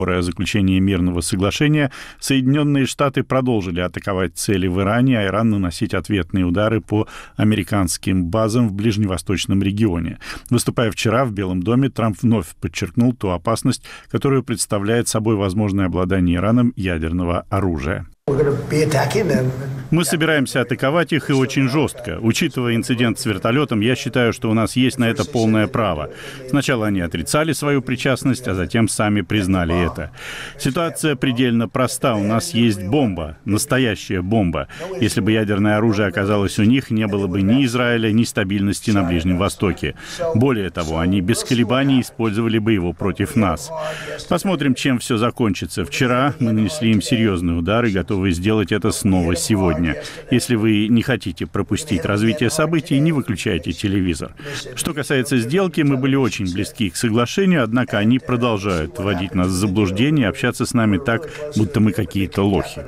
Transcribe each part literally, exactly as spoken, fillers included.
О заключении мирного соглашения, Соединенные Штаты продолжили атаковать цели в Иране, а Иран наносить ответные удары по американским базам в ближневосточном регионе. Выступая вчера в Белом доме, Трамп вновь подчеркнул ту опасность, которую представляет собой возможное обладание Ираном ядерного оружия. Мы собираемся атаковать их и очень жестко. Учитывая инцидент с вертолетом, я считаю, что у нас есть на это полное право. Сначала они отрицали свою причастность, а затем сами признали это. Ситуация предельно проста. У нас есть бомба, настоящая бомба. Если бы ядерное оружие оказалось у них, не было бы ни Израиля, ни стабильности на Ближнем Востоке. Более того, они без колебаний использовали бы его против нас. Посмотрим, чем все закончится. Вчера мы нанесли им серьезный удар и готовы сделать это снова сегодня. Если вы не хотите пропустить развитие событий, не выключайте телевизор. Что касается сделки, мы были очень близки к соглашению, однако они продолжают вводить нас в заблуждение и общаться с нами так, будто мы какие-то лохи.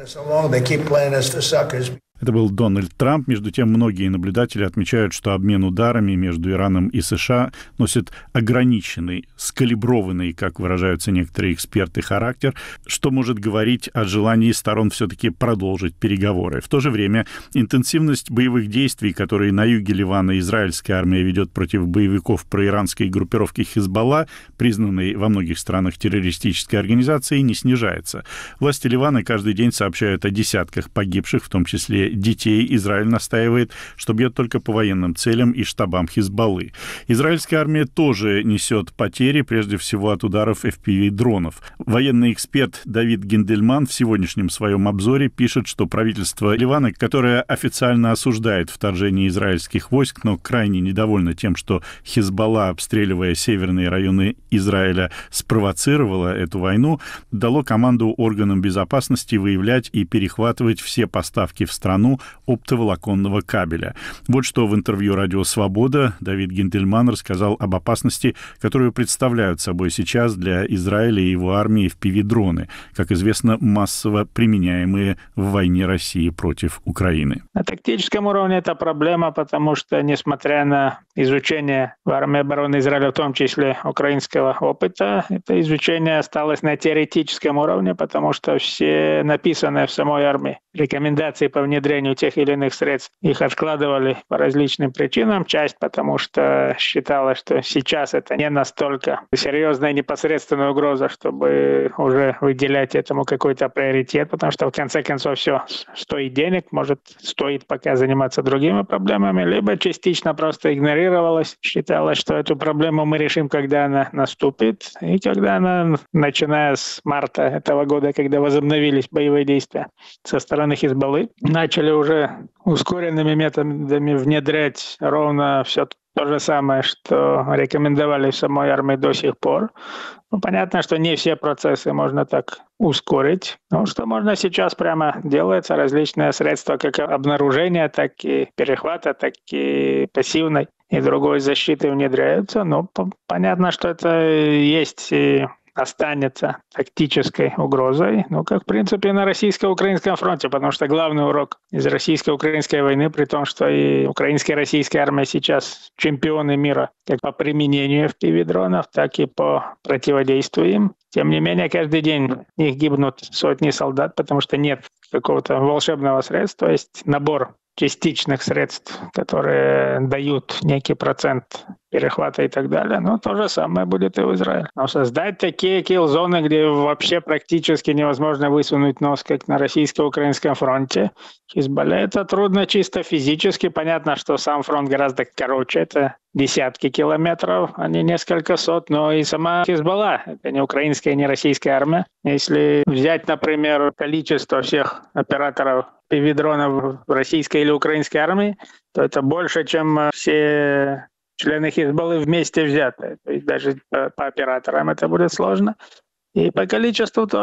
Это был Дональд Трамп. Между тем, многие наблюдатели отмечают, что обмен ударами между Ираном и США носит ограниченный, скалиброванный, как выражаются некоторые эксперты, характер, что может говорить о желании сторон все-таки продолжить переговоры. В то же время интенсивность боевых действий, которые на юге Ливана израильская армия ведет против боевиков проиранской группировки Хизбалла, признанной во многих странах террористической организацией, не снижается. Власти Ливана каждый день сообщают о десятках погибших, в том числе детей. Израиль настаивает, что бьет только по военным целям и штабам Хизбаллы. Израильская армия тоже несет потери, прежде всего от ударов эф пи ви-дронов. Военный эксперт Давид Гиндельман в сегодняшнем своем обзоре пишет, что правительство Ливана, которое официально осуждает вторжение израильских войск, но крайне недовольно тем, что Хизбалла, обстреливая северные районы Израиля, спровоцировала эту войну, дало команду органам безопасности выявлять и перехватывать все поставки в страну оптоволоконного кабеля. Вот что в интервью «Радио Свобода» Давид Гиндельман рассказал об опасности, которую представляют собой сейчас для Израиля и его армии эф пи ви-дроны, как известно, массово применяемые в войне России против Украины. На тактическом уровне это проблема, потому что, несмотря на изучение в армии обороны Израиля, в том числе украинского опыта, это изучение осталось на теоретическом уровне, потому что все написанные в самой армии рекомендации по внедрению тех или иных средств, их откладывали по различным причинам. Часть потому, что считалось, что сейчас это не настолько серьезная и непосредственная угроза, чтобы уже выделять этому какой-то приоритет, потому что в конце концов все стоит денег, может стоит пока заниматься другими проблемами, либо частично просто игнорировалось, считалось, что эту проблему мы решим, когда она наступит, и когда она, начиная с марта этого года, когда возобновились боевые действия со стороны Хизбаллы, начали уже ускоренными методами внедрять ровно все то же самое, что рекомендовали в самой армии до сих пор. Ну, понятно, что не все процессы можно так ускорить. Но что можно сейчас прямо делается, различные средства как обнаружения, так и перехвата, так и пассивной и другой защиты внедряются. Но понятно, что это есть и останется тактической угрозой, ну, как, в принципе, на российско-украинском фронте, потому что главный урок из российско-украинской войны, при том, что и украинская и российская армия сейчас чемпионы мира как по применению эф пи ви-дронов, так и по противодействию им. Тем не менее, каждый день их гибнут сотни солдат, потому что нет какого-то волшебного средства, есть набор частичных средств, которые дают некий процент перехвата и так далее. Но то же самое будет и в Израиле. Но создать такие килл-зоны, где вообще практически невозможно высунуть нос, как на российско-украинском фронте, Хизбалле, это трудно чисто физически. Понятно, что сам фронт гораздо короче, это десятки километров, а не несколько сот, но и сама Хизбалла, это не украинская, не российская армия. Если взять, например, количество всех операторов эф пи ви-дронов в российской или украинской армии, то это больше, чем все члены Хизбаллы вместе взятые. То есть даже по, по операторам это будет сложно. И по количеству тоже.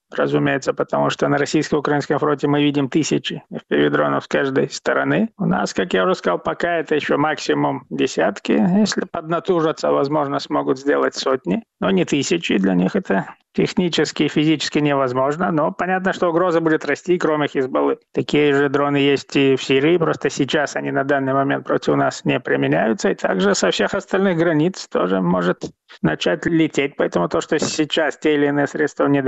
разумеется, потому что на российско-украинском фронте мы видим тысячи эф пи ви-дронов с каждой стороны. У нас, как я уже сказал, пока это еще максимум десятки. Если поднатужатся, возможно, смогут сделать сотни, но не тысячи. Для них это технически и физически невозможно, но понятно, что угроза будет расти, кроме Хизбаллы. Такие же дроны есть и в Сирии, просто сейчас они на данный момент против нас не применяются, и также со всех остальных границ тоже может начать лететь, поэтому то, что сейчас те или иные средства не